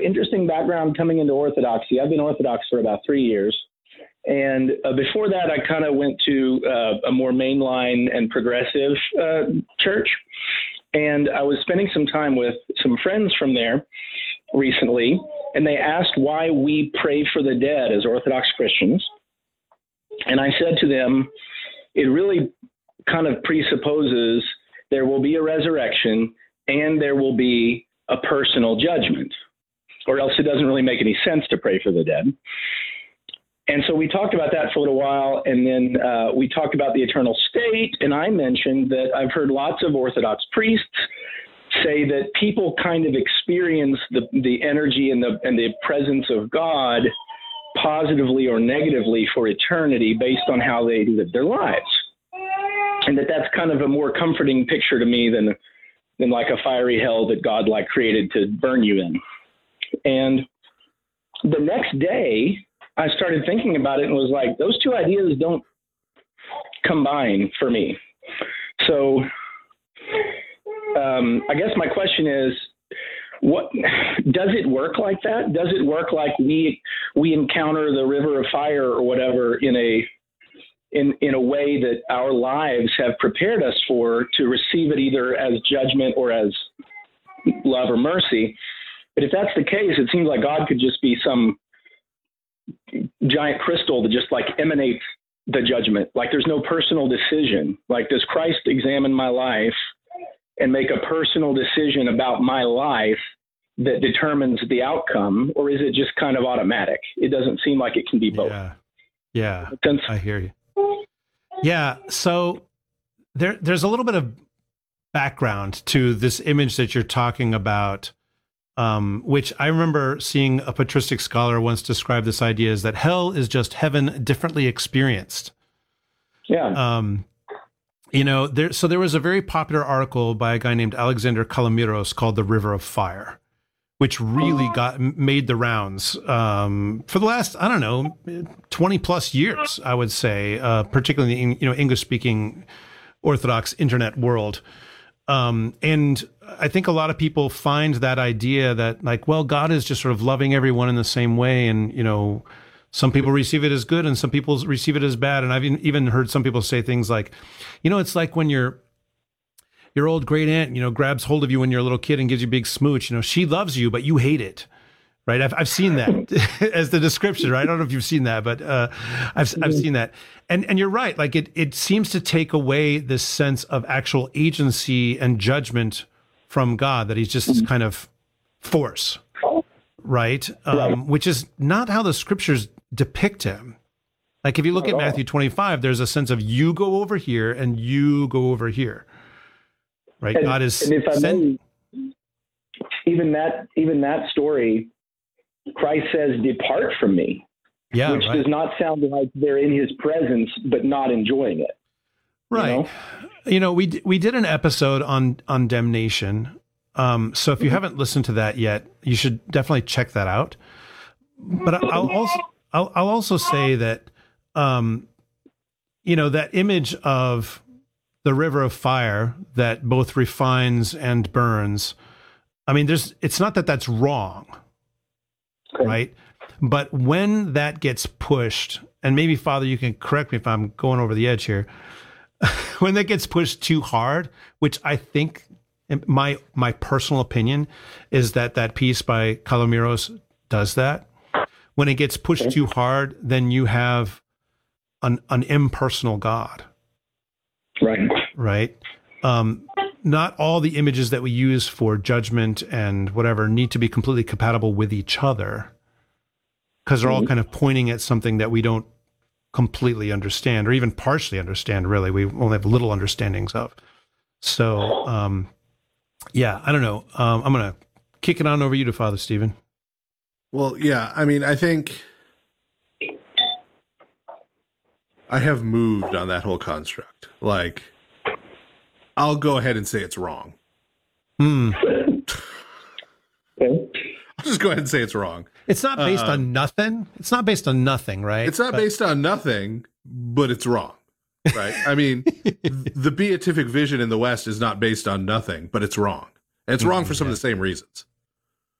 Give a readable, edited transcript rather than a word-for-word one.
interesting background coming into Orthodoxy. I've been Orthodox for about 3 years. And before that, I kind of went to a more mainline and progressive church. And I was spending some time with some friends from there recently, and they asked why we pray for the dead as Orthodox Christians. And I said to them, it really kind of presupposes there will be a resurrection and there will be a personal judgment, or else it doesn't really make any sense to pray for the dead. And so we talked about that for a little while, and then we talked about the eternal state, and I mentioned that I've heard lots of Orthodox priests say that people kind of experience the energy and the presence of God positively or negatively for eternity based on how they live their lives. And that's kind of a more comforting picture to me than like a fiery hell that God like created to burn you in. And the next day, I started thinking about it and was like, those two ideas don't combine for me. So I guess my question is, what does it work like that? Does it work like we encounter the river of fire or whatever in a way that our lives have prepared us for, to receive it either as judgment or as love or mercy? But if that's the case, it seems like God could just be some giant crystal that just like emanates the judgment. Like there's no personal decision. Like, does Christ examine my life and make a personal decision about my life that determines the outcome, or is it just kind of automatic? It doesn't seem like it can be both. Yeah. I hear you. Yeah. So there's a little bit of background to this image that you're talking about, which I remember seeing a patristic scholar once describe this idea as that hell is just heaven differently experienced. Yeah. There was a very popular article by a guy named Alexander Kalamiros called The River of Fire, which really made the rounds for the last, 20 plus years, I would say, particularly in English-speaking Orthodox internet world. And I think a lot of people find that idea that, like, well, God is just sort of loving everyone in the same way. And, some people receive it as good and some people receive it as bad. And I've even heard some people say things like, it's like when your old great aunt, grabs hold of you when you're a little kid and gives you a big smooch. She loves you, but you hate it. Right. I've seen that as the description, right? I don't know if you've seen that, but I've seen that. And you're right. Like it seems to take away this sense of actual agency and judgment from God, that he's just this kind of force, right? Which is not how the scriptures depict him. Like if you look at Matthew 25, there's a sense of you go over here and you go over here, right? And, God is and if I may, even that story, Christ says, "Depart from me," which does not sound like they're in his presence but not enjoying it. Right. We did an episode on damnation. So if you haven't listened to that yet, you should definitely check that out. But I'll also say that that image of the river of fire that both refines and burns, it's not that that's wrong. Okay. Right. But when that gets pushed, and maybe Father, you can correct me if I'm going over the edge here, when that gets pushed too hard, which I think my personal opinion is that piece by Kalamiros does that. When it gets pushed too hard, then you have an impersonal God. Right. Not all the images that we use for judgment and whatever need to be completely compatible with each other, because they're all kind of pointing at something that we don't completely understand or even partially understand, really. We only have little understandings of. So, I don't know. I'm going to kick it on over you to Father Stephen. Well, yeah, I think I have moved on that whole construct. Like, I'll go ahead and say it's wrong. I'll just go ahead and say it's wrong. It's not based on nothing. It's not based on nothing, right? It's not based on nothing, but it's wrong, right? The beatific vision in the West is not based on nothing, but it's wrong. And it's wrong for some of the same reasons.